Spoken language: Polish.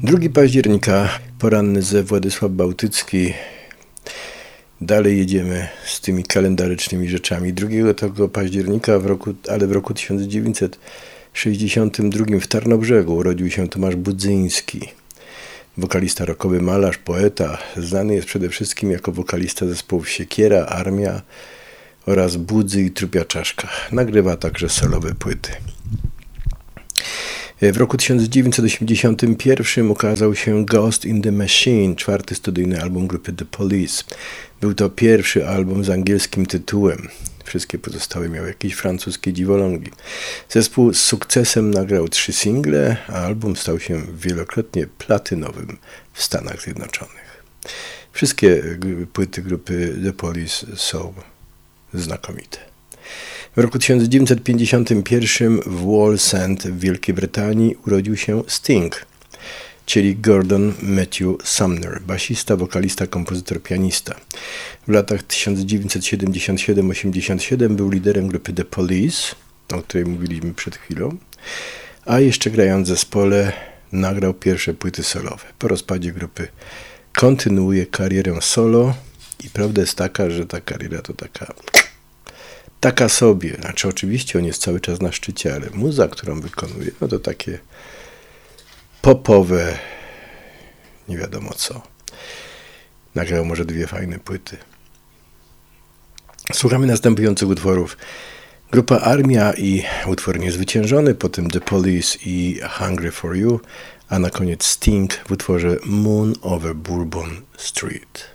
2 października, poranny zew Władysław Bałtycki. Dalej jedziemy z tymi kalendarycznymi rzeczami. 2 tego października, w roku 1962 w Tarnobrzegu urodził się Tomasz Budzyński. Wokalista rockowy, malarz, poeta. Znany jest przede wszystkim jako wokalista zespołów Siekiera, Armia oraz Budzy i Trupia Czaszka. Nagrywa także solowe płyty. W roku 1981 ukazał się Ghost in the Machine, 4. studyjny album grupy The Police. Był to pierwszy album z angielskim tytułem. Wszystkie pozostałe miały jakieś francuskie dziwolągi. Zespół z sukcesem nagrał 3 single, a album stał się wielokrotnie platynowym w Stanach Zjednoczonych. Wszystkie płyty grupy The Police są znakomite. W roku 1951 w Wallsend w Wielkiej Brytanii urodził się Sting, czyli Gordon Matthew Sumner, basista, wokalista, kompozytor, pianista. W latach 1977-87 był liderem grupy The Police, o której mówiliśmy przed chwilą, a jeszcze grając w zespole nagrał pierwsze płyty solowe. Po rozpadzie grupy kontynuuje karierę solo i prawda jest taka, że ta kariera to taka sobie. Znaczy oczywiście on jest cały czas na szczycie, ale muza, którą wykonuje, no to takie popowe, nie wiadomo co. Nagrał może 2 fajne płyty. Słuchamy następujących utworów. Grupa Armia i utwór Niezwyciężony, potem The Police i Hungry for You, a na koniec Sting w utworze Moon over Bourbon Street.